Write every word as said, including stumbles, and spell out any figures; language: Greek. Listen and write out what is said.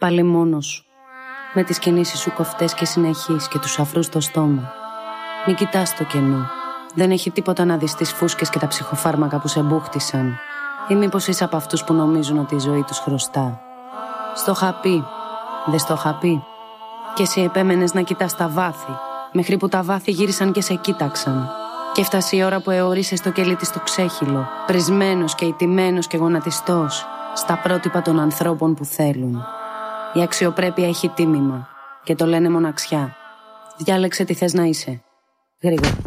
Πάλι μόνος σου, με τις κινήσεις σου κοφτές και συνεχείς και τους αφρούς στο στόμα. Μην κοιτάς το κενό. Δεν έχει τίποτα να δεις τις φούσκες και τα ψυχοφάρμακα που σε μπούχτισαν. Ή μήπως είσαι από αυτούς που νομίζουν ότι η ζωή τους χρωστά. Στο είχα πει, δεν στο είχα πει. Και εσύ επέμενες να κοιτάς τα βάθη, μέχρι που τα βάθη γύρισαν και σε κοίταξαν. Και έφτασε η ώρα που εωρίσες το κελί της στο ξέχυλο, πρισμένος και ηττημένος και γονατιστός, στα πρότυπα των ανθρώπων που θέλουν. Η αξιοπρέπεια έχει τίμημα και το λένε μοναξιά. Διάλεξε τι θες να είσαι. Γρήγορα.